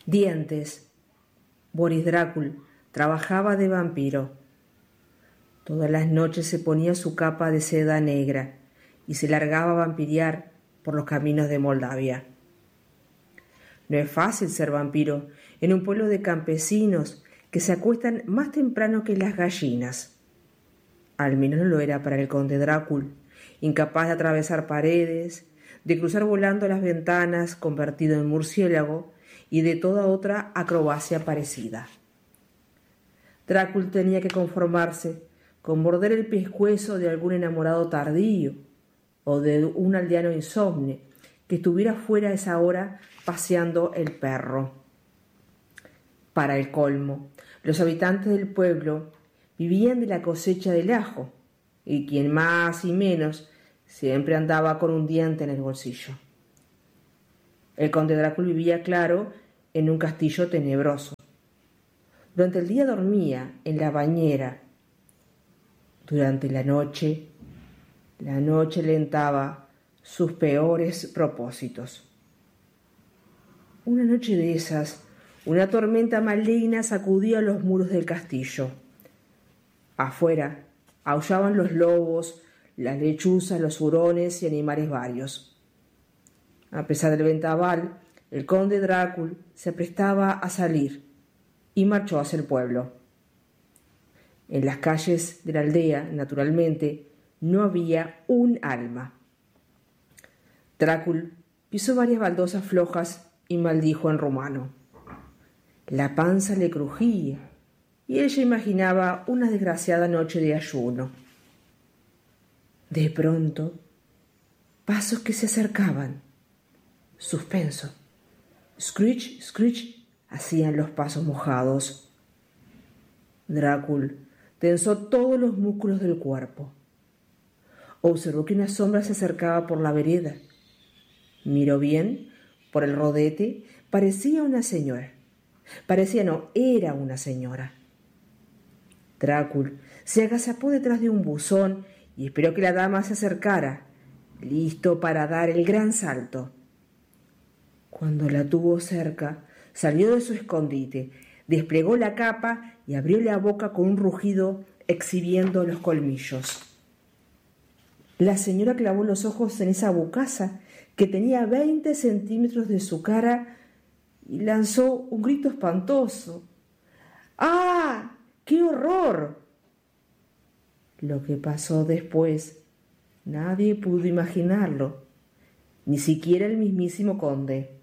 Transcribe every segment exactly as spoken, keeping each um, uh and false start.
Dientes. Boris Drácula trabajaba de vampiro. Todas las noches se ponía su capa de seda negra y se largaba a vampiriar por los caminos de Moldavia. No es fácil ser vampiro en un pueblo de campesinos que se acuestan más temprano que las gallinas. Al menos no lo era para el conde Drácula, incapaz de atravesar paredes, de cruzar volando las ventanas convertido en murciélago y de toda otra acrobacia parecida. Drácula tenía que conformarse con morder el pescuezo de algún enamorado tardío o de un aldeano insomne que estuviera fuera a esa hora paseando el perro. Para el colmo, los habitantes del pueblo vivían de la cosecha del ajo, y quien más y menos siempre andaba con un diente en el bolsillo. El conde Drácula vivía, claro, en un castillo tenebroso. Durante el día dormía en la bañera. Durante la noche, la noche alentaba sus peores propósitos. Una noche de esas, una tormenta maligna sacudía los muros del castillo. Afuera aullaban los lobos, las lechuzas, los hurones y animales varios. A pesar del vendaval, el conde Drácula se prestaba a salir y marchó hacia el pueblo. En las calles de la aldea, naturalmente, no había un alma. Drácula pisó varias baldosas flojas y maldijo en rumano. La panza le crujía y ella imaginaba una desgraciada noche de ayuno. De pronto, pasos que se acercaban. Suspenso. Screech, screech, hacían los pasos mojados. Drácula tensó todos los músculos del cuerpo. Observó que una sombra se acercaba por la vereda. Miró bien, por el rodete, parecía una señora. Parecía no, era una señora. Drácula se agazapó detrás de un buzón y esperó que la dama se acercara, listo para dar el gran salto. Cuando la tuvo cerca, salió de su escondite, desplegó la capa y abrió la boca con un rugido exhibiendo los colmillos. La señora clavó los ojos en esa bocaza que tenía veinte centímetros de su cara y lanzó un grito espantoso. ¡Ah! ¡Qué horror! Lo que pasó después, nadie pudo imaginarlo, ni siquiera el mismísimo conde.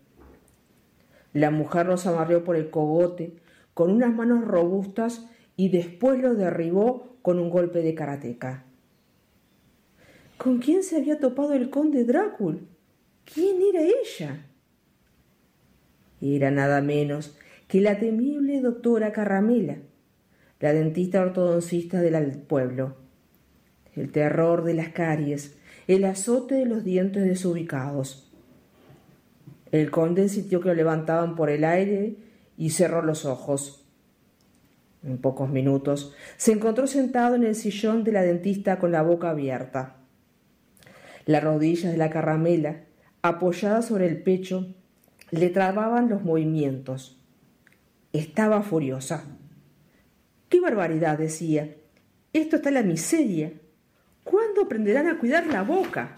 La mujer los amarró por el cogote con unas manos robustas y después los derribó con un golpe de karateca. ¿Con quién se había topado el conde Drácula? ¿Quién era ella? Era nada menos que la temible doctora Carramela, la dentista ortodoncista del pueblo. El terror de las caries, el azote de los dientes desubicados. El conde sintió que lo levantaban por el aire y cerró los ojos. En pocos minutos se encontró sentado en el sillón de la dentista con la boca abierta. Las rodillas de la Carramela, apoyadas sobre el pecho, le trababan los movimientos. Estaba furiosa. ¡Qué barbaridad!, decía. «Esto está en la miseria. ¿Cuándo aprenderán a cuidar la boca?»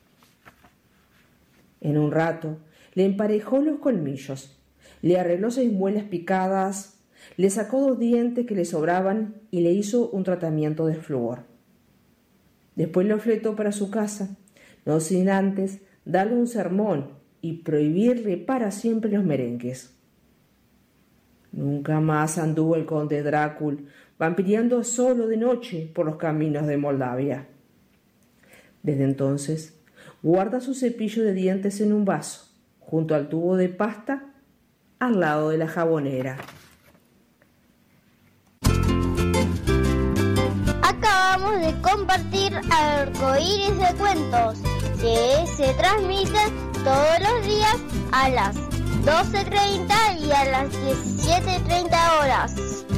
En un rato le emparejó los colmillos, le arregló seis muelas picadas, le sacó dos dientes que le sobraban y le hizo un tratamiento de flúor. Después lo fletó para su casa, no sin antes darle un sermón y prohibirle para siempre los merengues. Nunca más anduvo el conde Drácula vampiriando solo de noche por los caminos de Moldavia. Desde entonces guarda su cepillo de dientes en un vaso, junto al tubo de pasta, al lado de la jabonera. Acabamos de compartir Arcoíris de Cuentos, que se transmite todos los días a las doce treinta y a las diecisiete treinta horas.